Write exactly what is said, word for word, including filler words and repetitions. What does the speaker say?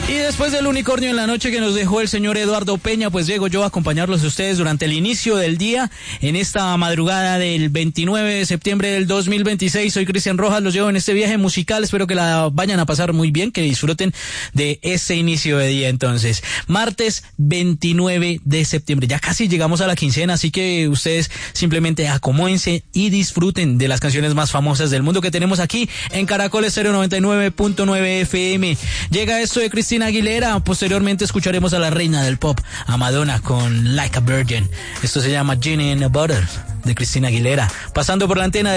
Y después del unicornio en la noche que nos dejó el señor Eduardo Peña, pues llego yo a acompañarlos a ustedes durante el inicio del día, en esta madrugada del veintinueve de septiembre del dos mil veintiséis. Soy Cristian Rojas, los llevo en este viaje musical, espero que la vayan a pasar muy bien, que disfruten de este inicio de día. Entonces, martes veintinueve de septiembre, ya casi llegamos a la quincena, así que ustedes simplemente acomódense y disfruten de las canciones más famosas del mundo que tenemos aquí en Caracol Estéreo noventa y nueve punto nueve F M. Llega esto de Cristina Aguilera, posteriormente escucharemos a la reina del pop, a Madonna, con Like a Virgin. Esto se llama Genie in a Bottle, de Cristina Aguilera, pasando por la antena de